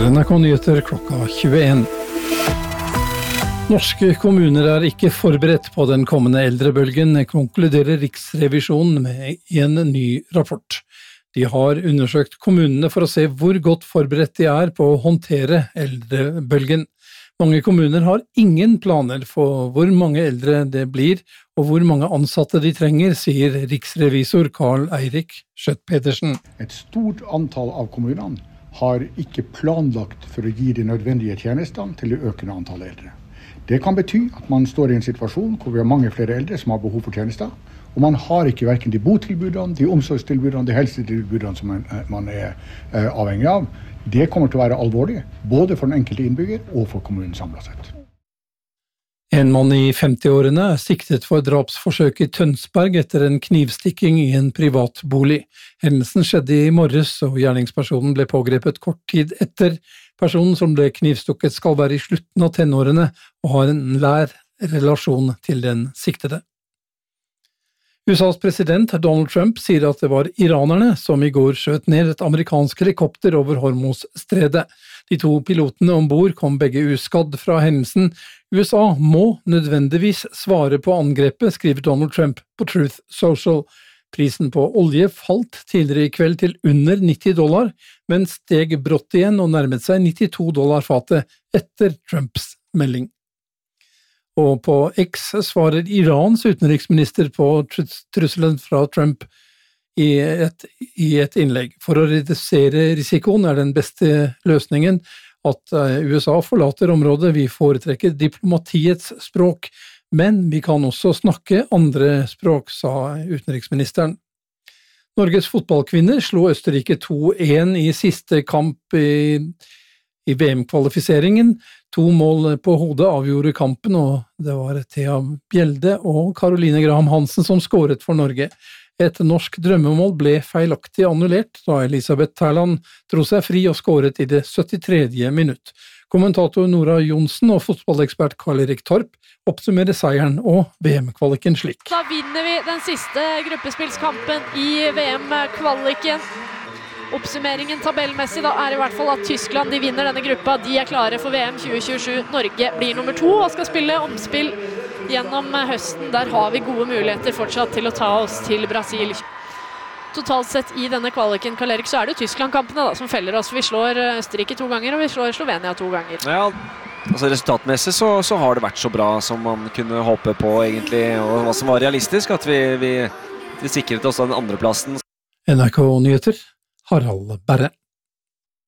NRK Nyheter klokka 21. Norske kommuner ikke forberedt på den kommende eldrebølgen, konkluderer Riksrevisjonen med en ny rapport. De har undersøkt kommunene for å se hvor godt forberedt de på å håndtere eldrebølgen. Mange kommuner har ingen planer for hvor mange eldre det blir, og hvor mange ansatte de trenger, sier riksrevisor Karl Eirik Schjøtt-Pedersen. Et stort antall av kommunene har ikke planlagt for å gi de nødvendige tjenestene til det økende antallet eldre. Det kan bety at man står i en situasjon hvor vi har mange flere eldre som har behov for tjenester, og man har ikke hverken de botilbudene, de omsorgstilbudene, de helsetilbudene som man avhengig av. Det kommer til å være alvorlig, både for den enkelte innbygger og for kommunen samlet sett. En mann i 50-årene siktet for drapsforsøk i Tønsberg etter en knivstikking i en privat bolig. Hendelsen skjedde i morges, og gjerningspersonen ble pågrepet kort tid etter. Personen som ble knivstukket skal være i slutten av tenårene og har en nær relasjon til den siktede. USAs president Donald Trump sier at det var iranerne som i går skjøt ned et amerikansk helikopter over Hormuzstredet. De 2 pilotene ombord kom begge uskadd fra hendelsen. USA må nødvendigvis svare på angrepet, skriver Donald Trump på Truth Social. Prisen på olje falt tidligere i kveld til under $90, men steg brått igjen og nærmet seg $92 fatet etter Trumps melding. Og på X svarer Irans utenriksminister på trusselen fra Trump i et innlegg. For å redusere risikoen den beste løsningen at USA forlater området. Vi foretrekker diplomatiets språk, men vi kan også snakke andre språk, sa utenriksministeren. Norges fotballkvinner slo Østerrike 2-1 i siste kamp i VM-kvalifiseringen. 2 mål på hodet avgjorde kampen, og det var Thea Bjelde og Caroline Graham Hansen som skåret for Norge. Et norsk drømmemål ble feilaktig annullert da Elisabeth Terland dro seg fri og skåret i det 73. minutt. Kommentator Nora Jonsen og fotballekspert Karl-Erik Torp oppsummerer seieren og VM-kvaliken slik. Da vinner vi den siste gruppespillskampen i VM-kvaliken. Oppsummeringen tabellmessig da i hvert fall at Tyskland de vinner denne gruppa. De klare for VM 2027. Norge blir nummer 2 og skal spille omspill gjennom høsten. Der har vi gode muligheter fortsatt til å ta oss til Brasil. Totalt sett i denne kvaliken, Karl-Erik, så det Tyskland-kampene da, som feller oss. Vi slår Østerrike 2 ganger, og vi slår Slovenia 2 ganger. Ja, altså resultatmessig så har det vært så bra som man kunne håpe på egentlig, og hva som var realistisk, at vi sikret oss den andreplassen. NRK Nyheter, Harald Berre.